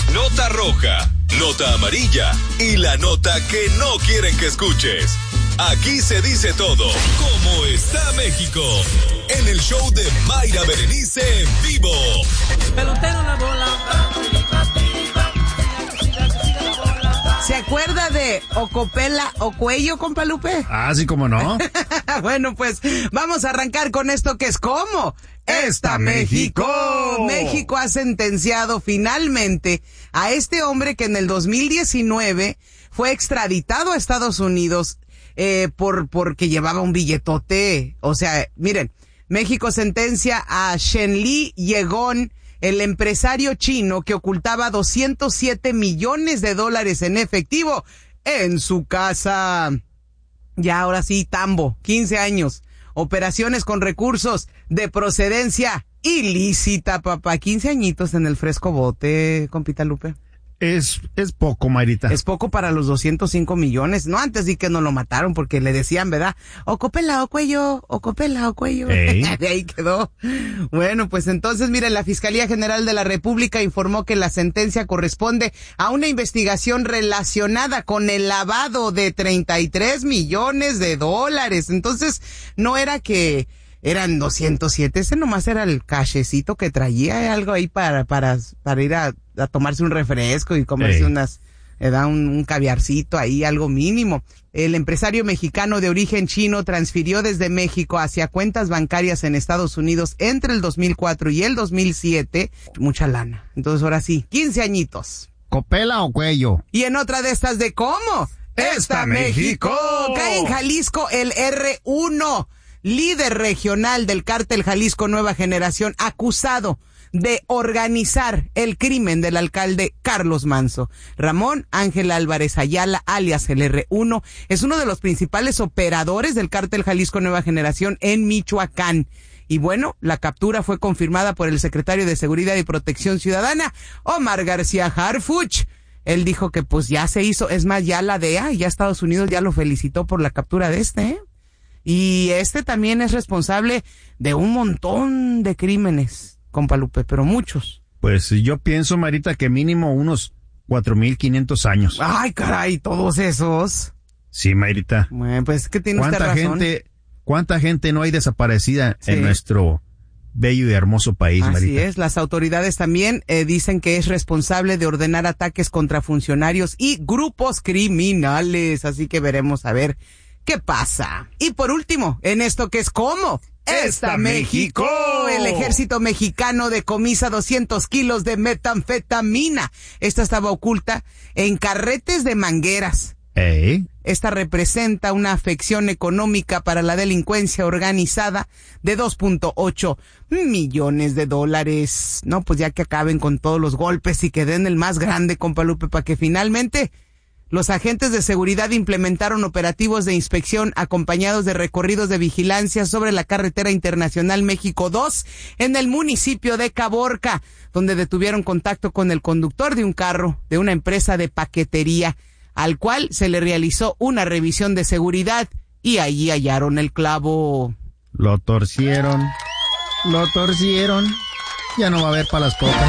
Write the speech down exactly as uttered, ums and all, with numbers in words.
nota roja, nota amarilla y la nota que no quieren que escuches. Aquí se dice todo. ¿Cómo está México? En el show de Mayra Berenice en vivo. Pelotero la bola. ¿Se acuerda de Ocopela o Cuello, compa Lupe? Ah, sí, cómo no. Bueno, pues vamos a arrancar con esto que es ¿cómo? ¡Está México! México ha sentenciado finalmente a este hombre que en el dos mil diecinueve fue extraditado a Estados Unidos eh, por porque llevaba un billetote. O sea, miren, México sentencia a Shenli Yegon, el empresario chino que ocultaba doscientos siete millones de dólares en efectivo en su casa. Ya, ahora sí, tambo, quince años. Operaciones con recursos de procedencia ilícita, papá. quince añitos en el fresco bote, compita Lupe. Es, es poco, Mayrita. Es poco para los doscientos cinco millones. No, antes sí que no lo mataron porque le decían, ¿verdad? Ocopela o Cuello, Ocopela o Cuello. Ey. De ahí quedó. Bueno, pues entonces, mire, la Fiscalía General de la República informó que la sentencia corresponde a una investigación relacionada con el lavado de treinta y tres millones de dólares. Entonces, no era que eran doscientos siete, ese nomás era el cachecito que traía, algo ahí para, para, para ir a, a tomarse un refresco y comerse Ey. unas, eh, da un, un caviarcito ahí, algo mínimo. El empresario mexicano de origen chino transfirió desde México hacia cuentas bancarias en Estados Unidos entre el dos mil cuatro y el dos mil siete, mucha lana. Entonces ahora sí, quince añitos. ¿Copela o Cuello? Y en otra de estas de ¿cómo? ¡Está México! Cae en Jalisco el erre uno, líder regional del cártel Jalisco Nueva Generación, acusado de organizar el crimen del alcalde Carlos Manzo. Ramón Ángel Álvarez Ayala, alias el erre uno, es uno de los principales operadores del cártel Jalisco Nueva Generación en Michoacán. Y bueno, la captura fue confirmada por el secretario de Seguridad y Protección Ciudadana, Omar García Harfuch. Él dijo que pues ya se hizo, es más, ya la D E A y ya Estados Unidos ya lo felicitó por la captura de este, ¿eh? Y este también es responsable de un montón de crímenes, compa Lupe, pero muchos. Pues yo pienso, Mayrita, que mínimo unos cuatro mil quinientos años. Ay, caray, todos esos. Sí, Mayrita. Bueno, pues que tiene usted ¿Cuánta razón. gente, cuánta gente no hay desaparecida Sí. en nuestro bello y hermoso país, Así Mayrita? es, las autoridades también eh, dicen que es responsable de ordenar ataques contra funcionarios y grupos criminales, así que veremos a ver qué pasa. Y por último, en esto que es ¿cómo? ¡Está México! El ejército mexicano decomisa doscientos kilos de metanfetamina. Esta estaba oculta en carretes de mangueras. ¿Eh? Esta representa una afección económica para la delincuencia organizada de dos punto ocho millones de dólares. No, pues ya que acaben con todos los golpes y que den el más grande, compa Lupe, para que finalmente los agentes de seguridad implementaron operativos de inspección acompañados de recorridos de vigilancia sobre la carretera internacional México dos en el municipio de Caborca, donde detuvieron contacto con el conductor de un carro de una empresa de paquetería, al cual se le realizó una revisión de seguridad y allí hallaron el clavo. Lo torcieron, lo torcieron. Ya no va a haber para las cocas.